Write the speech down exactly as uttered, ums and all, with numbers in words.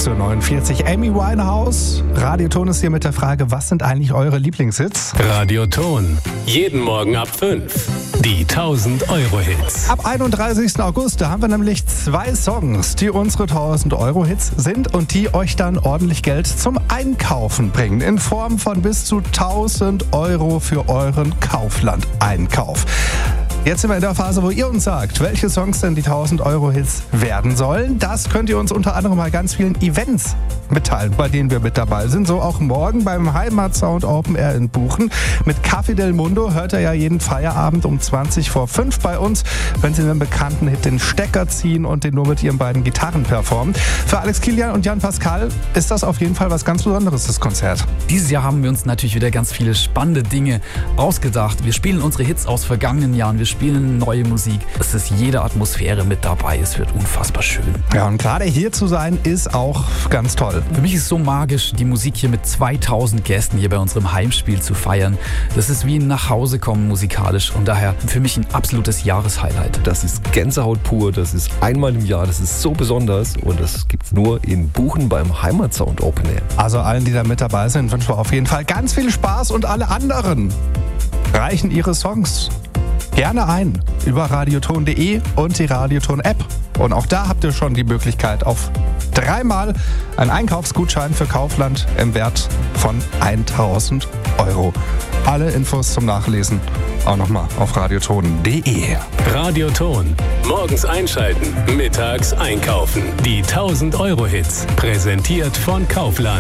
sechs Uhr neunundvierzig. Amy Winehouse. Radioton ist hier mit der Frage, was sind eigentlich eure Lieblingshits? Radioton. Jeden Morgen ab fünf. Die tausend Euro Hits. Ab einunddreißigsten August, da haben wir nämlich zwei Songs, die unsere tausend Euro Hits sind und die euch dann ordentlich Geld zum Einkaufen bringen. In Form von bis zu tausend Euro für euren Kaufland-Einkauf. Jetzt sind wir in der Phase, wo ihr uns sagt, welche Songs denn die tausend Euro Hits werden sollen. Das könnt ihr uns unter anderem bei ganz vielen Events mitteilen, bei denen wir mit dabei sind. So auch morgen beim Heimatsound Open Air in Buchen. Mit Café del Mundo hört ihr ja jeden Feierabend um zwanzig vor fünf bei uns, wenn sie einen bekannten Hit den Stecker ziehen und den nur mit ihren beiden Gitarren performen. Für Alex Kilian und Jan Pascal ist das auf jeden Fall was ganz Besonderes, das Konzert. Dieses Jahr haben wir uns natürlich wieder ganz viele spannende Dinge ausgedacht. Wir spielen unsere Hits aus vergangenen Jahren, wir spielen neue Musik. Es ist jede Atmosphäre mit dabei, es wird unfassbar schön. Ja, und gerade hier zu sein, ist auch ganz toll. Für mich ist es so magisch, die Musik hier mit zweitausend Gästen hier bei unserem Heimspiel zu feiern. Das ist wie ein Nachhausekommen musikalisch und daher für mich ein absolutes Jahreshighlight. Das ist Gänsehaut pur, das ist einmal im Jahr, das ist so besonders und das gibt's nur in Buchen beim Heimatsound Open Air. Also allen, die da mit dabei sind, wünschen wir auf jeden Fall ganz viel Spaß und alle anderen reichen ihre Songs gerne ein über radioton punkt de und die Radioton-App. Und auch da habt ihr schon die Möglichkeit auf dreimal einen Einkaufsgutschein für Kaufland im Wert von tausend Euro. Alle Infos zum Nachlesen auch nochmal auf radioton punkt de. Radioton. Morgens einschalten, mittags einkaufen. Die tausend Euro Hits. Präsentiert von Kaufland.